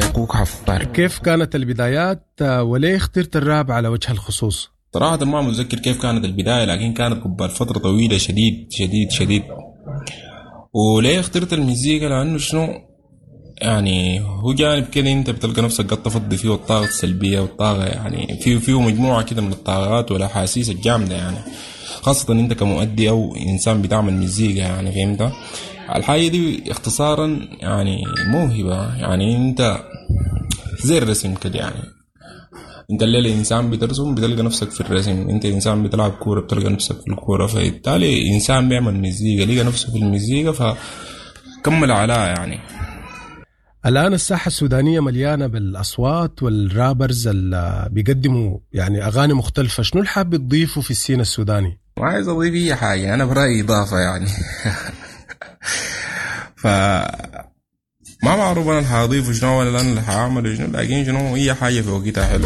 حقوق حفار. كيف كانت البدايات وليه اخترت الراب على وجه الخصوص؟ صراحة ما متذكر كيف كانت البداية، لكن كانت قبل فترة طويلة شديد شديد شديد. وليه اخترت المزيكا؟ لأنه شنو يعني هو جانب كده انت بتلقى نفسك قد تفضي فيه الطاقة السلبية والطاقة، يعني فيه مجموعة كده من الطاقات والأحاسيس الجامدة، يعني خاصة انت كمؤدي او انسان بتعمل مزيكا، يعني فهمت الحاجة دي اختصارا يعني موهبة. يعني انت زي الرسم كده، يعني انت الليلة انسان بترسم بتلقى نفسك في الرسم، انت انسان بتلعب كورة بتلقى نفسك في الكورة، فبالتالي انسان بيعمل مزيكا لقى نفسه في المزيكا فكمل عليها. يعني الآن الساحة السودانية مليانة بالأصوات والرابرز اللي بيقدموا يعني أغاني مختلفة، شنو الحاب تضيفه في السين السوداني؟ ما عايز اضيف اي حاجة، انا برأيي اضافة يعني ف ما معروف انا اللي حاضيفه شنو ولا انا اللي حاعمله شنو، لكن شنو هي حاجة في وقتها حلو.